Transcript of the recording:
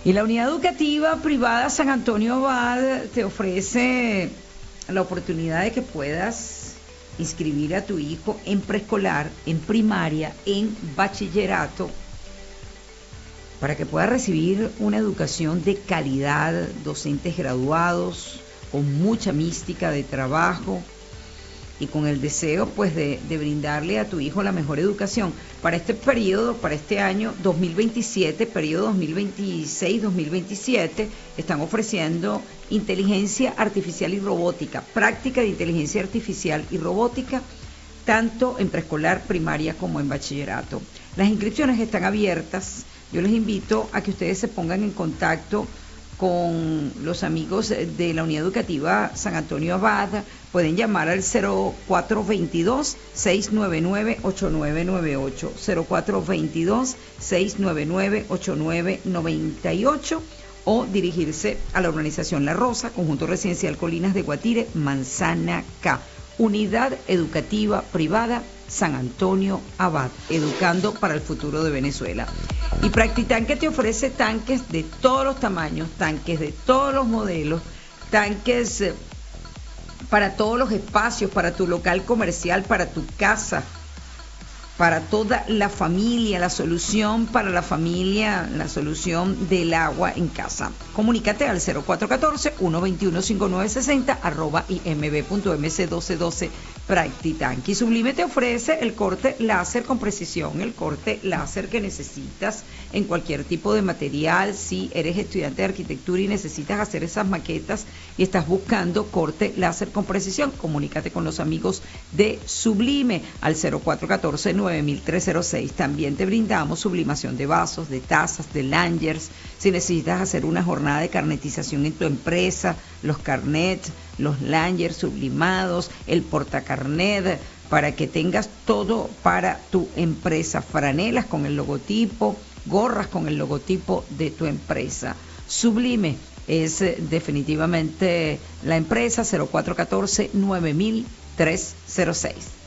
Y la unidad educativa privada San Antonio Abad te ofrece la oportunidad de que puedas inscribir a tu hijo en preescolar, en primaria, en bachillerato, para que pueda recibir una educación de calidad, docentes graduados, con mucha mística de trabajo y con el deseo pues de brindarle a tu hijo la mejor educación para este periodo, para este año 2027, periodo 2026-2027. Están ofreciendo inteligencia artificial y robótica, práctica de inteligencia artificial y robótica, tanto en preescolar, primaria como en bachillerato. Las inscripciones están abiertas. Yo les invito a que ustedes se pongan en contacto con los amigos de la Unidad Educativa San Antonio Abad. Pueden llamar al 0422-699-8998, 0422-699-8998, o dirigirse a la urbanización La Rosa, Conjunto Residencial Colinas de Guatire, Manzana K. Unidad Educativa Privada San Antonio Abad, educando para el futuro de Venezuela. Y Practitanque te ofrece tanques de todos los tamaños, tanques de todos los modelos, tanques para todos los espacios, para tu local comercial, para tu casa, para toda la familia, la solución para la familia, la solución del agua en casa. Comunícate al 0414-121-5960 @imb.mc1212 Practitanque. Y Sublime te ofrece el corte láser con precisión, el corte láser que necesitas en cualquier tipo de material. Si eres estudiante de arquitectura y necesitas hacer esas maquetas y estás buscando corte láser con precisión, comunícate con los amigos de Sublime al 0414-9306. También te brindamos sublimación de vasos, de tazas, de lanyers. Si necesitas hacer una jornada de carnetización en tu empresa, los carnets, los lanyers sublimados, el portacarnet, para que tengas todo para tu empresa. Franelas con el logotipo, gorras con el logotipo de tu empresa. Sublime es definitivamente la empresa. 0414-9306.